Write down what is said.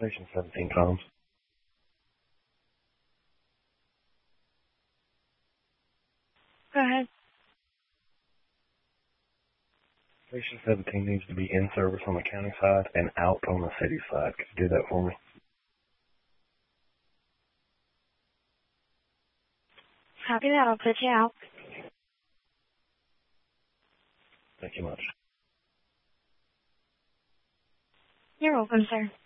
Station 17 Toms. Go ahead. Station 17 needs to be in service on the county side and out on the city side. Could you do that for me? Copy that. I'll put you out. Thank you much. You're welcome, sir.